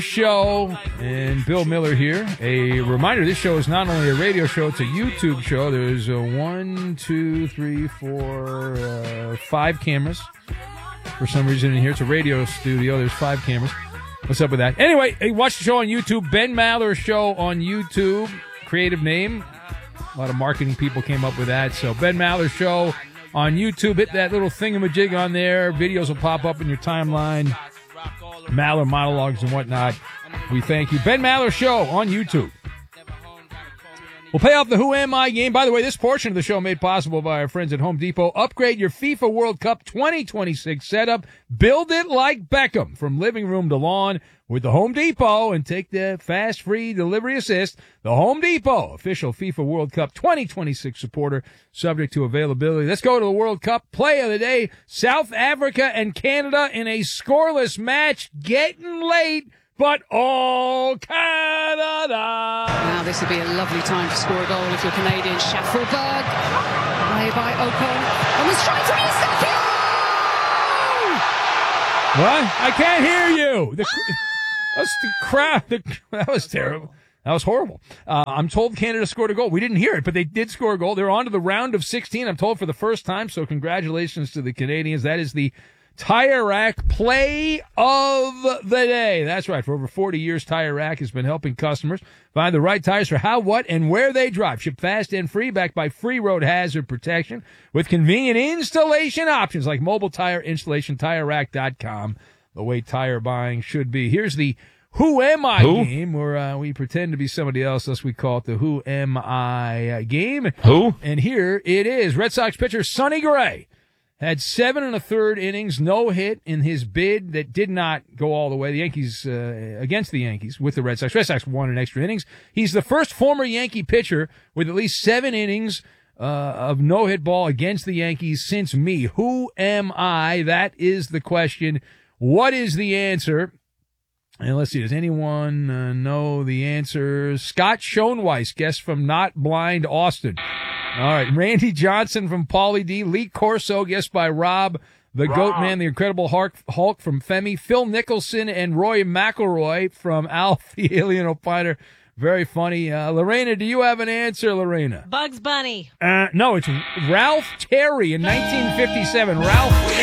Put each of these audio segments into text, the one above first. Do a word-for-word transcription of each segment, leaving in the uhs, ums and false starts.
Show and Bill Miller here. A reminder, this show is not only a radio show, it's a YouTube show. There's a one, two, three, four, uh, five cameras. For some reason in here, it's a radio studio. There's five cameras. What's up with that? Anyway, hey, watch the show on YouTube. Ben Maller Show on YouTube. Creative name. A lot of marketing people came up with that. So Ben Maller Show on YouTube. Hit that little thingamajig on there. Videos will pop up in your timeline. Maller monologues and whatnot. We thank you. Ben Maller Show on YouTube. We'll pay off the Who Am I game. By the way, this portion of the show made possible by our friends at Home Depot. Upgrade your FIFA World Cup twenty twenty-six setup. Build it like Beckham from living room to lawn with the Home Depot and take the fast free delivery assist. The Home Depot, official FIFA World Cup twenty twenty-six supporter, subject to availability. Let's go to the World Cup play of the day. South Africa and Canada in a scoreless match. Getting late, but all Canada. Now this would be a lovely time to score a goal if you're Canadian. Schaffelberg, away by Ocon, on the strike from Eustachio! What? I can't hear you. The, that's the crowd. The, that was terrible. That was horrible. Uh, I'm told Canada scored a goal. We didn't hear it, but they did score a goal. They're on to the round of sixteen, I'm told, for the first time, so congratulations to the Canadians. That is the Tire Rack Play of the Day. That's right. For over forty years, Tire Rack has been helping customers find the right tires for how, what, and where they drive. Shipped fast and free, backed by free road hazard protection with convenient installation options like mobile tire installation, tire rack dot com. The way tire buying should be. Here's the Who Am I Who? game, where uh, we pretend to be somebody else, thus we call it the Who Am I game. Who? And here it is. Red Sox pitcher Sonny Gray had seven and a third innings, no hit in his bid that did not go all the way. The Yankees, uh, against the Yankees with the Red Sox. Red Sox won in extra innings. He's the first former Yankee pitcher with at least seven innings uh, of no-hit ball against the Yankees since me. Who am I? That is the question. What is the answer? And let's see, does anyone uh, know the answer? Scott Schoenweiss, guest from Not Blind Austin. All right, Randy Johnson from Pauly D. Lee Corso, guest by Rob, the Rob. Goat Man, the Incredible Hulk, Hulk from Femi. Phil Nicholson and Roy McIlroy from Alf, the Alien Opiner. Very funny. Uh, Lorena, do you have an answer, Lorena? Bugs Bunny. Uh, no, it's Ralph Terry in nineteen fifty-seven. Ralph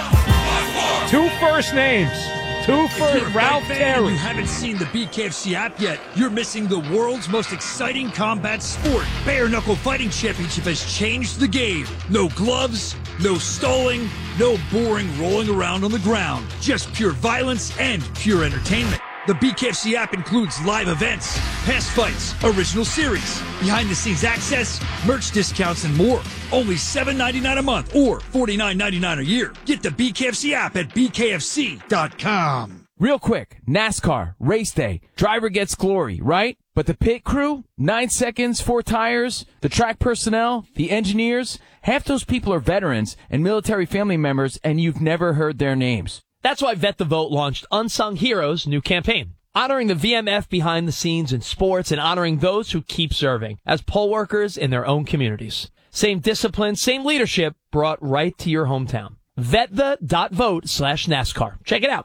Terry. Two first names. Two for Ralph Terry. You haven't seen the B K F C app yet. You're missing the world's most exciting combat sport. Bare Knuckle Fighting Championship has changed the game. No gloves, no stalling, no boring rolling around on the ground. Just pure violence and pure entertainment. The B K F C app includes live events, past fights, original series, behind-the-scenes access, merch discounts, and more. Only seven ninety-nine a month or forty-nine ninety-nine a year. Get the B K F C app at B K F C dot com. Real quick, NASCAR, race day, driver gets glory, right? But the pit crew, nine seconds, four tires, the track personnel, the engineers, half those people are veterans and military family members, and you've never heard their names. That's why Vet the Vote launched Unsung Heroes' new campaign, honoring the V M F behind the scenes in sports and honoring those who keep serving as poll workers in their own communities. Same discipline, same leadership brought right to your hometown. Vetthe.vote slash NASCAR. Check it out.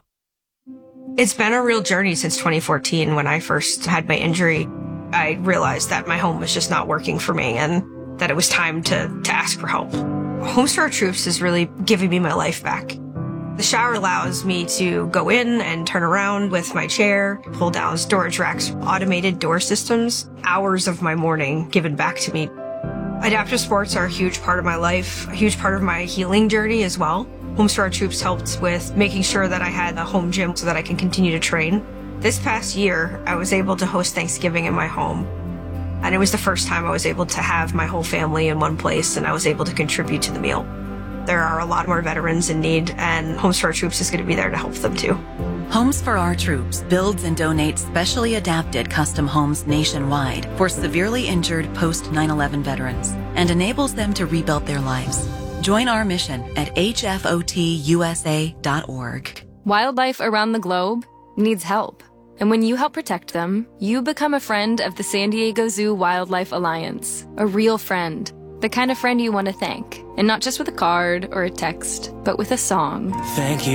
It's been a real journey since twenty fourteen when I first had my injury. I realized that my home was just not working for me and that it was time to, to ask for help. Homes for Our Troops is really giving me my life back. The shower allows me to go in and turn around with my chair, pull down storage racks, automated door systems, hours of my morning given back to me. Adaptive sports are a huge part of my life, a huge part of my healing journey as well. Homes for Our Troops helped with making sure that I had a home gym so that I can continue to train. This past year, I was able to host Thanksgiving in my home. And it was the first time I was able to have my whole family in one place and I was able to contribute to the meal. There are a lot more veterans in need, and Homes for Our Troops is going to be there to help them too. Homes for Our Troops builds and donates specially adapted custom homes nationwide for severely injured post nine eleven veterans and enables them to rebuild their lives. Join our mission at H F O T U S A dot org. Wildlife around the globe needs help. And when you help protect them, you become a friend of the San Diego Zoo Wildlife Alliance, a real friend. The kind of friend you want to thank, and not just with a card or a text, but with a song. Thank you